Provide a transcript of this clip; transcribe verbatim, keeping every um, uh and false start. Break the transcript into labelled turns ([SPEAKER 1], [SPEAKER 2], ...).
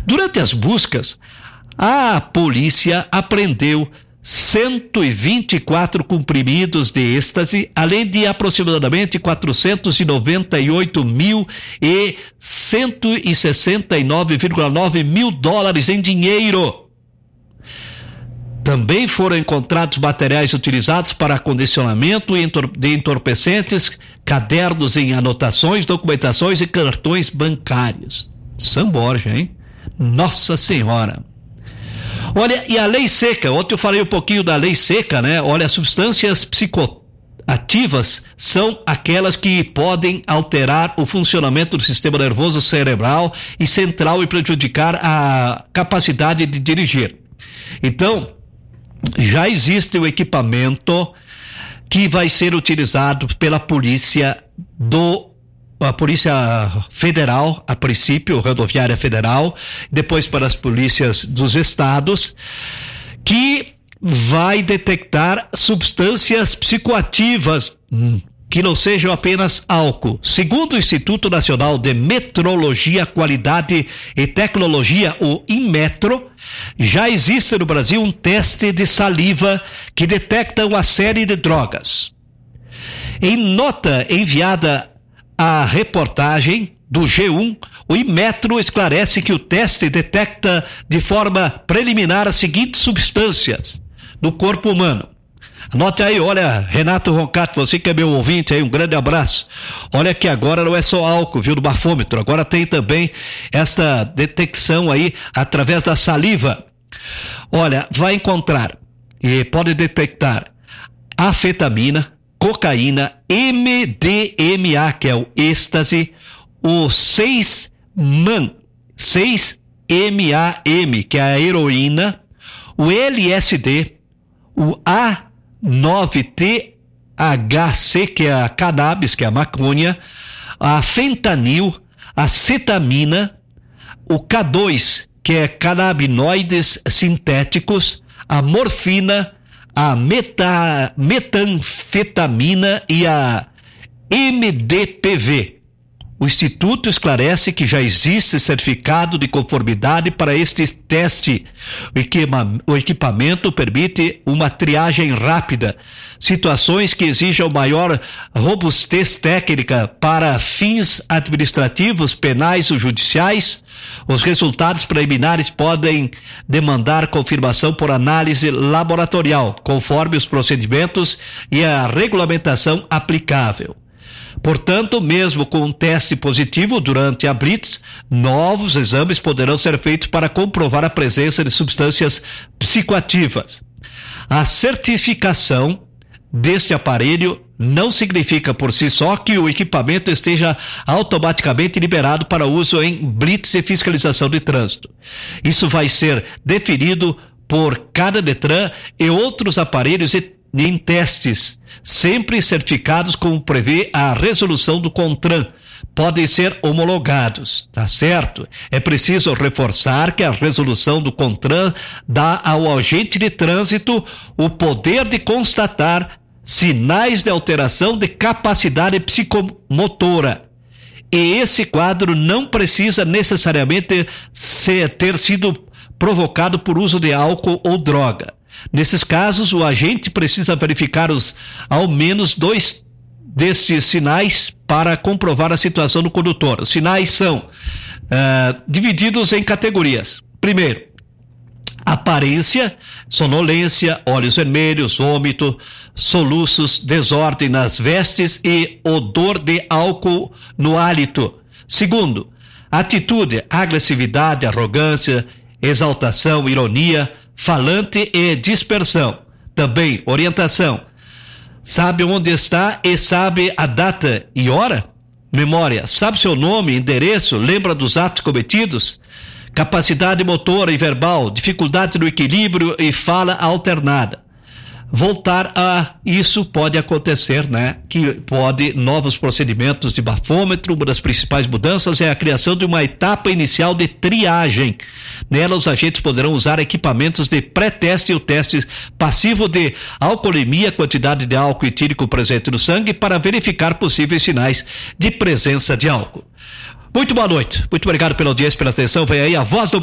[SPEAKER 1] Durante as buscas, a polícia apreendeu cento e vinte e quatro comprimidos de êxtase, além de aproximadamente quatrocentos e noventa e oito mil e cento e sessenta e nove vírgula nove mil dólares em dinheiro. Também foram encontrados materiais utilizados para acondicionamento de entorpecentes, cadernos em anotações, documentações e cartões bancários. São Borja, hein? Nossa Senhora! Olha, e a lei seca, ontem eu falei um pouquinho da lei seca, né? Olha, substâncias psicoativas são aquelas que podem alterar o funcionamento do sistema nervoso cerebral e central e prejudicar a capacidade de dirigir. Então, já existe o equipamento que vai ser utilizado pela polícia do a Polícia Federal, a princípio, Rodoviária Federal, depois para as polícias dos estados, que vai detectar substâncias psicoativas que não sejam apenas álcool. Segundo o Instituto Nacional de Metrologia, Qualidade e Tecnologia, o Inmetro, já existe no Brasil um teste de saliva que detecta uma série de drogas. Em nota enviada a reportagem do G um, o Inmetro esclarece que o teste detecta de forma preliminar as seguintes substâncias no corpo humano. Anote aí, olha, Renato Roncato, você que é meu ouvinte aí, um grande abraço. Olha que agora não é só álcool, viu, do bafômetro, agora tem também esta detecção aí através da saliva. Olha, vai encontrar e pode detectar afetamina, cocaína, M D M A, que é o êxtase, o seis M A M, seis M A M, que é a heroína, o L S D, o A nove T H C, que é a cannabis, que é a maconha, a fentanil, a cetamina, o K dois, que é canabinoides sintéticos, a morfina, a meta, metanfetamina e a M D P V. O Instituto esclarece que já existe certificado de conformidade para este teste. O equipamento permite uma triagem rápida, situações que exijam maior robustez técnica para fins administrativos, penais ou judiciais. Os resultados preliminares podem demandar confirmação por análise laboratorial, conforme os procedimentos e a regulamentação aplicável. Portanto, mesmo com um teste positivo durante a blitz, novos exames poderão ser feitos para comprovar a presença de substâncias psicoativas. A certificação deste aparelho não significa por si só que o equipamento esteja automaticamente liberado para uso em blitz e fiscalização de trânsito. Isso vai ser definido por cada Detran e outros aparelhos e em testes, sempre certificados como prevê a resolução do CONTRAN, podem ser homologados, tá certo? É preciso reforçar que a resolução do CONTRAN dá ao agente de trânsito o poder de constatar sinais de alteração de capacidade psicomotora. E esse quadro não precisa necessariamente ser, ter sido provocado por uso de álcool ou droga. Nesses casos, o agente precisa verificar os, ao menos dois destes sinais para comprovar a situação do condutor. Os sinais são uh, divididos em categorias. Primeiro, aparência, sonolência, olhos vermelhos, vômito, soluços, desordem nas vestes e odor de álcool no hálito. Segundo, atitude, agressividade, arrogância, exaltação, ironia, falante e dispersão. Também orientação. Sabe onde está e sabe a data e hora? Memória. Sabe seu nome, endereço, lembra dos atos cometidos? Capacidade motora e verbal, dificuldades no equilíbrio e fala alternada. Voltar a isso pode acontecer, né? Que pode novos procedimentos de bafômetro. Uma das principais mudanças é a criação de uma etapa inicial de triagem. Nela, os agentes poderão usar equipamentos de pré-teste e o teste passivo de alcoolemia, quantidade de álcool etílico presente no sangue, para verificar possíveis sinais de presença de álcool. Muito boa noite. Muito obrigado pela audiência, pela atenção. Vem aí a Voz do